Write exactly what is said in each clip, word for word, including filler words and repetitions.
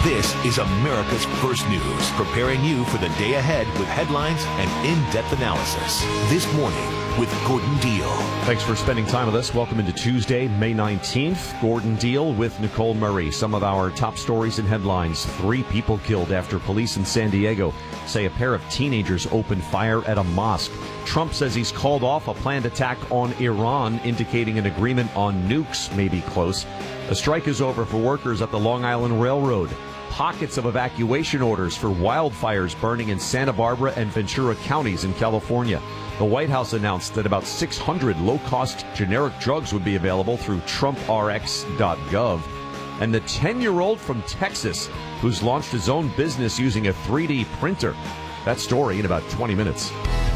This is America's First News, preparing you for the day ahead with headlines and in-depth analysis. This morning with Gordon Deal. Thanks for spending time with us. Welcome into Tuesday, May nineteenth. Gordon Deal with Nicole Murray. Some of our top stories and headlines. Three people killed after police in San Diego say a pair of teenagers opened fire at a mosque. Trump says he's called off a planned attack on Iran, indicating an agreement on nukes may be close. A strike is over for workers at the Long Island Railroad. Pockets of evacuation orders for wildfires burning in Santa Barbara and Ventura counties in California. The White House announced that about six hundred low-cost generic drugs would be available through Trump R X dot gov. And the ten-year-old from Texas who's launched his own business using a three D printer. That story in about twenty minutes.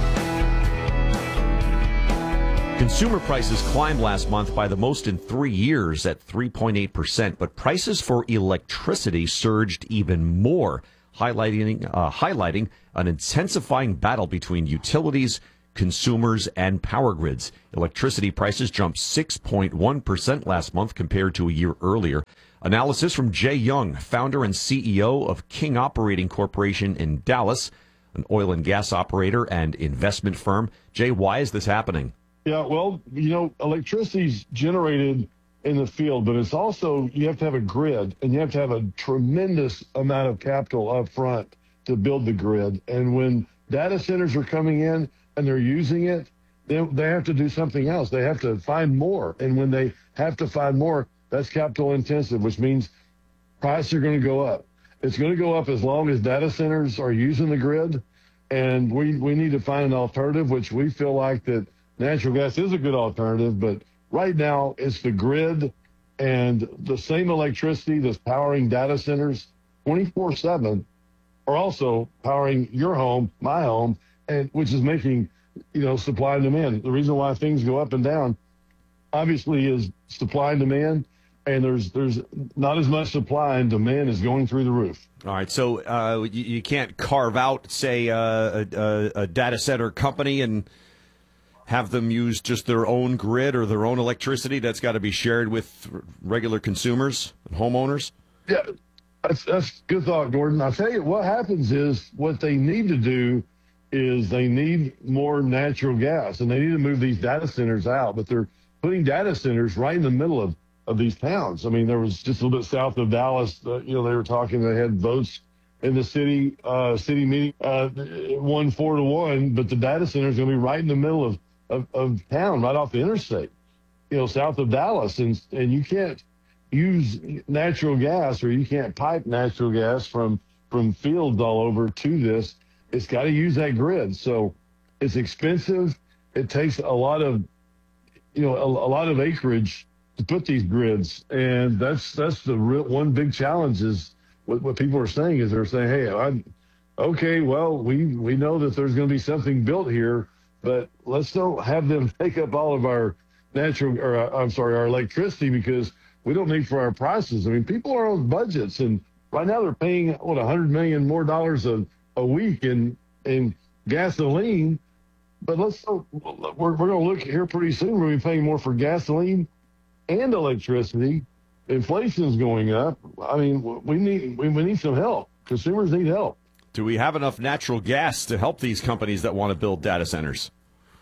Consumer prices climbed last month by the most in three years at three point eight percent, but prices for electricity surged even more, highlighting, uh, highlighting an intensifying battle between utilities, consumers, and power grids. Electricity prices jumped six point one percent last month compared to a year earlier. Analysis from Jay Young, founder and C E O of King Operating Corporation in Dallas, an oil and gas operator and investment firm. Jay, why is this happening? Yeah, well, you know, electricity's generated in the field, but it's also, you have to have a grid, and you have to have a tremendous amount of capital up front to build the grid. And when data centers are coming in and they're using it, they, they have to do something else. They have to find more. And when they have to find more, that's capital intensive, which means prices are going to go up. It's going to go up as long as data centers are using the grid. And we, we need to find an alternative, which we feel like that natural gas is a good alternative, but right now it's the grid and the same electricity that's powering data centers twenty-four seven are also powering your home, my home, and which is making, you know, supply and demand. The reason why things go up and down obviously is supply and demand, and there's there's not as much supply, and demand is going through the roof. All right, so uh, you, you can't carve out, say, uh, a, a data center company and have them use just their own grid or their own electricity. That's got to be shared with regular consumers and homeowners? Yeah, that's, that's a good thought, Gordon. I'll tell you, what happens is what they need to do is they need more natural gas, and they need to move these data centers out, but they're putting data centers right in the middle of, of these towns. I mean, there was just a little bit south of Dallas, uh, you know, they were talking, they had votes in the city uh, city meeting, uh, one four to one, but the data center is going to be right in the middle of Of, of town, right off the interstate, you know, south of Dallas. And and you can't use natural gas, or you can't pipe natural gas from, from fields all over to this. It's got to use that grid. So it's expensive. It takes a lot of, you know, a, a lot of acreage to put these grids. And that's that's the real, one big challenge is what, what people are saying is they're saying, hey, I'm, okay, well, we, we know that there's going to be something built here, but let's don't have them take up all of our natural, or uh, I'm sorry, our electricity, because we don't need for our prices. I mean, people are on budgets, and right now they're paying, what, one hundred million dollars more dollars a, a week in in gasoline. But let's, we're, we're going to look here pretty soon. We're going to be paying more for gasoline and electricity. Inflation's going up. I mean, we need we, we need some help. Consumers need help. Do we have enough natural gas to help these companies that want to build data centers?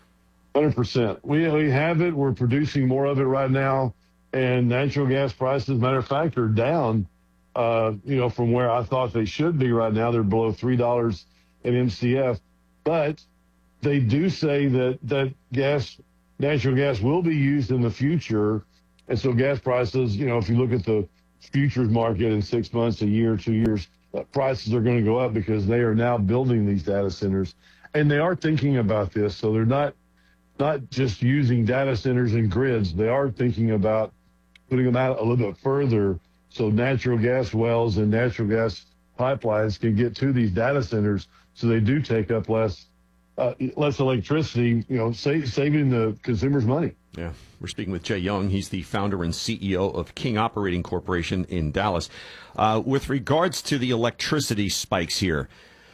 one hundred percent. We, we have it. We're producing more of it right now. And natural gas prices, matter of fact, are down, uh, you know, from where I thought they should be right now. They're below three dollars an M C F. But they do say that, that gas, natural gas will be used in the future. And so gas prices, you know, if you look at the futures market in six months, a year, two years, prices are going to go up because they are now building these data centers, and they are thinking about this. So they're not not just using data centers and grids. They are thinking about putting them out a little bit further so natural gas wells and natural gas pipelines can get to these data centers, so they do take up less uh, less electricity, you know, sa- saving the consumers money. Yeah, we're speaking with Jay Young. He's the founder and C E O of King Operating Corporation in Dallas. Uh, with regards to the electricity spikes here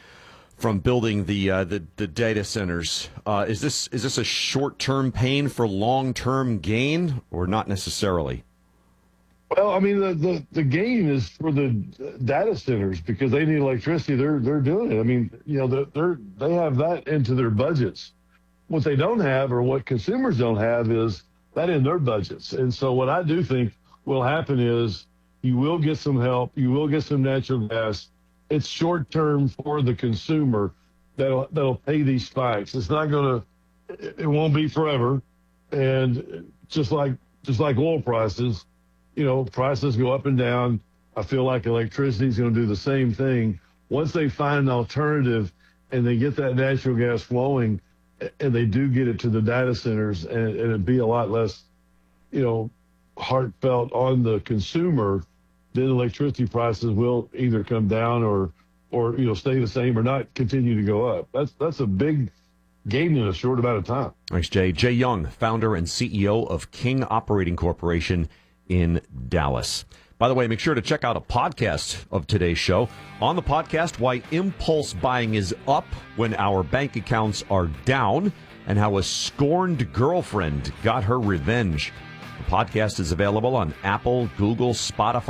from building the uh, the, the data centers, uh, is this is this a short-term pain for long-term gain, or not necessarily? Well, I mean, the, the, the gain is for the data centers because they need electricity. They're they're doing it. I mean, you know, they're, they're they have that into their budgets. What they don't have, or what consumers don't have, is that in their budgets. And so, what I do think will happen is you will get some help. You will get some natural gas. It's short term for the consumer that'll that'll pay these spikes. It's not going to. It won't be forever. And just like just like oil prices. You know, prices go up and down. I feel like electricity is going to do the same thing. Once they find an alternative and they get that natural gas flowing and they do get it to the data centers, and, and it'd be a lot less, you know, heartfelt on the consumer, then electricity prices will either come down or, or, you know, stay the same or not continue to go up. That's, that's a big gain in a short amount of time. Thanks, Jay. Jay Young, founder and C E O of King Operating Corporation in Dallas. By the way, make sure to check out a podcast of today's show. On the podcast, why impulse buying is up when our bank accounts are down, and how a scorned girlfriend got her revenge. The podcast is available on Apple, Google, Spotify,